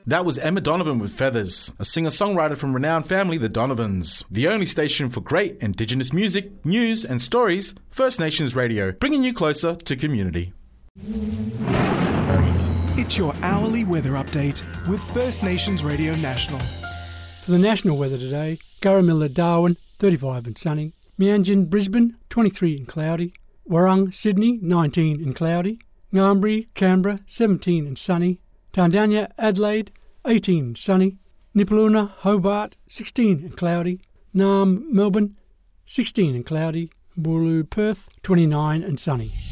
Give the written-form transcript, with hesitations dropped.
That was Emma Donovan with Feathers, a singer-songwriter from renowned family, the Donovans. The only station for great Indigenous music, news and stories, First Nations Radio, bringing you closer to community. It's your hourly weather update with First Nations Radio National. For the national weather today, Garramilla, Darwin, 35 and sunny. Meanjin, Brisbane, 23 and cloudy. Warrung, Sydney, 19 and cloudy. Ngambri, Canberra, 17 and sunny. Tandanya, Adelaide, 18 and sunny. Nipaluna, Hobart, 16 and cloudy. Naarm, Melbourne, 16 and cloudy. Wooroloo, Perth, 29 and sunny.